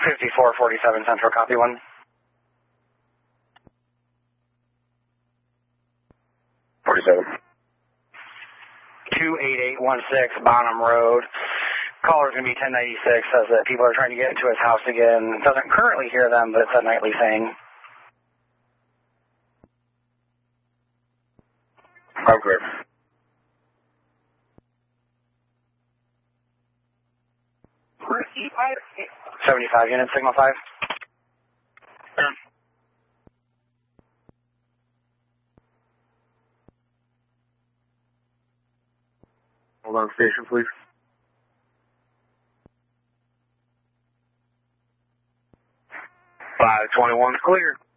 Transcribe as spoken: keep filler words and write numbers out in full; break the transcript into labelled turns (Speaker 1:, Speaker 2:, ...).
Speaker 1: fifty-four forty-seven Central, copy one.
Speaker 2: forty-seven.
Speaker 1: two eight eight one six Bonham Road. Caller's going to be ten ninety-six, says that people are trying to get into his house again. Doesn't currently hear them, but it's a nightly thing.
Speaker 2: Okay.
Speaker 1: seventy-five units, signal five.
Speaker 2: Hold on, station, please. five twenty-one, clear.